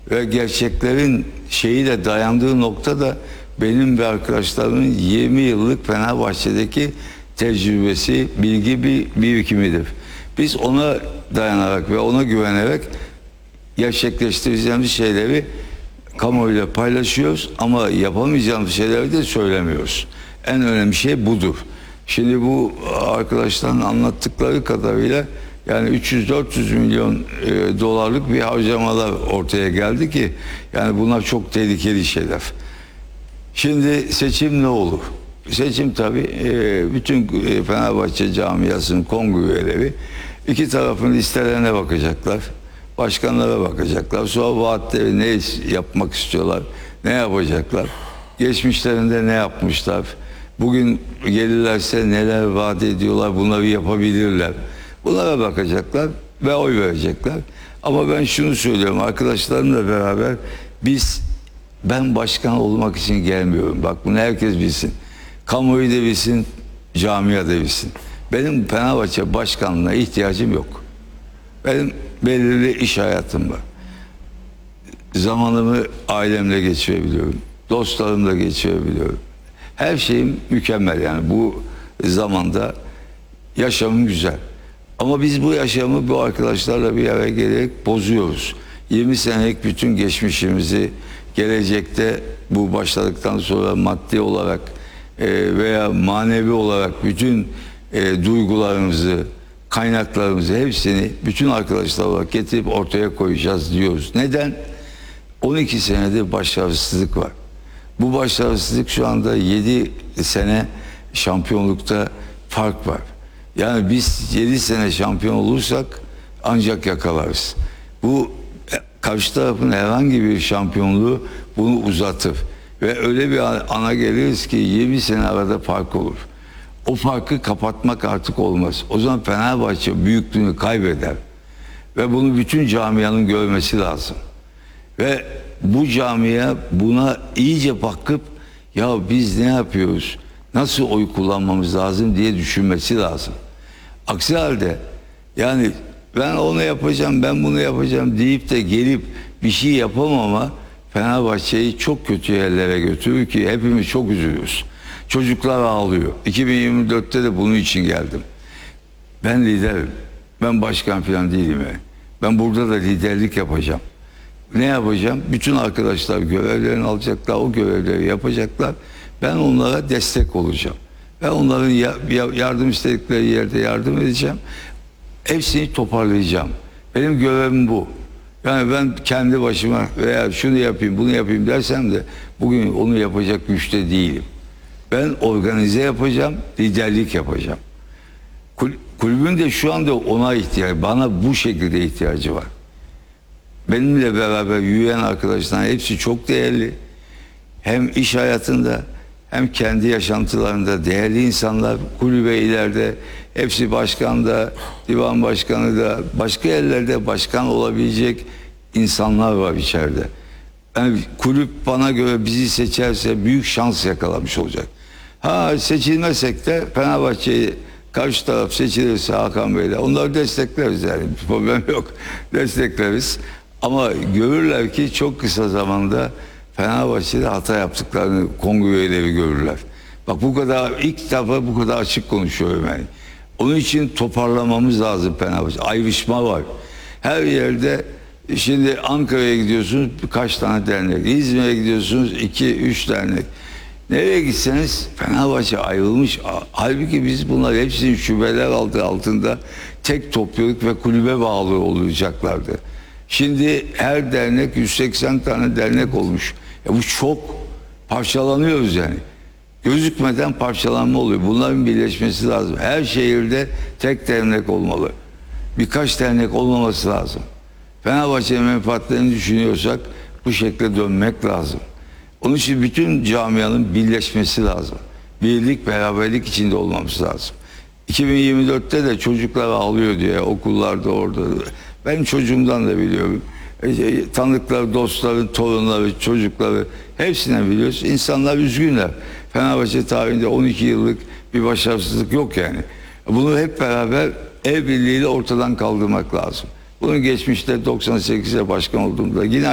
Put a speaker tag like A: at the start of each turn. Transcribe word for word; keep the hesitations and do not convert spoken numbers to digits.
A: ve gerçeklerin şeyi de dayandığı nokta da benim ve arkadaşlarımın yirmi yıllık Fenerbahçe'deki tecrübesi, bilgi bir birikimidir. Biz ona dayanarak ve ona güvenerek gerçekleştireceğimiz şeyleri kamuoyuyla paylaşıyoruz ama yapamayacağımız şeyleri de söylemiyoruz. En önemli şey budur. Şimdi bu arkadaşların anlattıkları kadarıyla yani üç yüz dört yüz milyon e, dolarlık bir harcamalar ortaya geldi ki yani bunlar çok tehlikeli şeyler. Şimdi seçim ne olur? Seçim tabii e, bütün e, Fenerbahçe camiasının kongre üyeleri iki tarafın listelerine bakacaklar. Başkanlara bakacaklar. Sonra vaatleri ne yapmak istiyorlar, ne yapacaklar. Geçmişlerinde ne yapmışlar. Bugün gelirlerse neler vaat ediyorlar, bunları yapabilirler. Bunlara bakacaklar ve oy verecekler. Ama ben şunu söylüyorum arkadaşlarımla beraber biz ben başkan olmak için gelmiyorum. Bak bunu herkes bilsin. Kamuoyu da bilsin, camia da bilsin. Benim Fenerbahçe başkanlığına ihtiyacım yok. Benim belirli iş hayatım var. Zamanımı ailemle geçirebiliyorum. Dostlarımla geçirebiliyorum. Her şeyim mükemmel yani bu zamanda yaşamım güzel. Ama biz bu yaşamı bu arkadaşlarla bir araya gelerek bozuyoruz. yirmi senelik bütün geçmişimizi gelecekte bu başladıktan sonra maddi olarak e, veya manevi olarak bütün e, duygularımızı, kaynaklarımızı hepsini bütün arkadaşlar olarak getirip ortaya koyacağız diyoruz. Neden? on iki senedir başarısızlık var. Bu başarısızlık şu anda yedi sene şampiyonlukta fark var. Yani biz yedi sene şampiyon olursak ancak yakalarız. Bu karşı tarafın herhangi bir şampiyonluğu bunu uzatır. Ve öyle bir ana geliriz ki yirmi sene arada fark olur. O farkı kapatmak artık olmaz. O zaman Fenerbahçe büyüklüğünü kaybeder. Ve bunu bütün camianın görmesi lazım. Ve bu camia buna iyice bakıp ya biz ne yapıyoruz, nasıl oy kullanmamız lazım diye düşünmesi lazım. Aksi halde yani ben onu yapacağım, ben bunu yapacağım deyip de gelip bir şey yapamama Fenerbahçe'yi çok kötü yerlere götürür ki hepimiz çok üzülüyoruz. Çocuklar ağlıyor. iki bin yirmi dörtte de bunun için geldim. Ben liderim. Ben başkan falan değilim yani. Ben burada da liderlik yapacağım. Ne yapacağım? Bütün arkadaşlar görevlerini alacaklar, o görevleri yapacaklar. Ben onlara destek olacağım. Ben onların yardım istedikleri yerde yardım edeceğim. Hepsini toparlayacağım. Benim görevim bu. Yani ben kendi başıma veya şunu yapayım, bunu yapayım dersem de bugün onu yapacak güçte değilim. Ben organize yapacağım, liderlik yapacağım. Kulübün de şu anda ona ihtiyacı, bana bu şekilde ihtiyacı var. Benimle beraber yürüyen arkadaşlar hepsi çok değerli. Hem iş hayatında hem kendi yaşantılarında değerli insanlar. Kulübe ileride hepsi başkanda, divan başkanı da başka yerlerde başkan olabilecek insanlar var içeride. Yani kulüp bana göre bizi seçerse büyük şans yakalamış olacak. Ha seçilmezsek de Fenerbahçe'yi karşı taraf seçilirse Hakan Bey'le onları destekleriz yani problem yok. Destekleriz. Ama görürler ki çok kısa zamanda Fenerbahçe'de hata yaptıklarını kongre üyeleri görürler. Bak bu kadar ilk defa bu kadar açık konuşuyorum yani. Onun için toparlamamız lazım Fenerbahçe. Ayrışma var. Her yerde şimdi Ankara'ya gidiyorsunuz kaç tane dernek. İzmir'e gidiyorsunuz iki üç dernek. Nereye gitseniz Fenerbahçe ayrılmış. Halbuki biz bunlar hepsinin şubeler altı altında tek topluluk ve kulübe bağlı olacaklardı. Şimdi her dernek yüz seksen tane dernek olmuş. Ya bu çok parçalanıyoruz yani. Gözükmeden parçalanma oluyor. Bunların birleşmesi lazım. Her şehirde tek dernek olmalı. Birkaç dernek olmaması lazım. Fenerbahçe'nin menfaatlerini düşünüyorsak bu şekilde dönmek lazım. Onun için bütün camianın birleşmesi lazım. Birlik, beraberlik içinde olmamız lazım. iki bin yirmi dörtte de çocuklar ağlıyor diye okullarda orada. Benim çocuğumdan da biliyorum. E, tanıdıkları, dostların, torunları, çocukları hepsinden biliyoruz. İnsanlar üzgünler. Fenerbahçe tarihinde on iki yıllık bir başarısızlık yok yani. Bunu hep beraber el birliğiyle ortadan kaldırmak lazım. Bunun geçmişte doksan sekizde başkan olduğumda yine